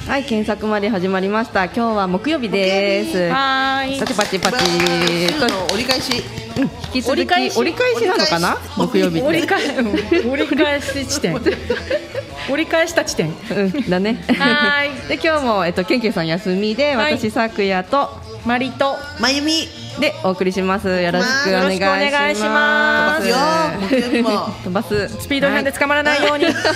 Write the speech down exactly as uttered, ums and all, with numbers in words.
はい、検索まで始まりました。今日は木曜日です。 はーい。 パチパチパチ。 折り返し。 うん、引き続き折り返し、折り返しなのかな？木曜日。 折り返し、折り返し地点。折り返した地点。 うんだね。 はい。 で今日もえっとケンケンさん休みで、 はい、 私さくやとマリとまゆみでお送りします。よろしくお願いします。 よろしくお願いします。 飛ばすよ。木曜日も飛ばす。 スピード違反で捕まらないように。